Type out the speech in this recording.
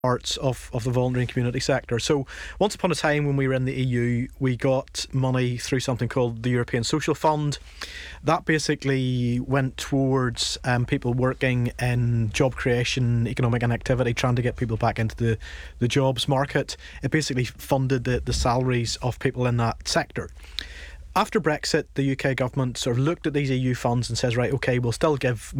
parts of the voluntary and community sector. So once upon a time when we were in the EU, we got money through something called the European Social Fund. That basically went towards people working in job creation, economic inactivity, trying to get people back into the jobs market. It basically funded the salaries of people in that sector. After Brexit, the UK government sort of looked at these EU funds and says, right, okay, we'll still give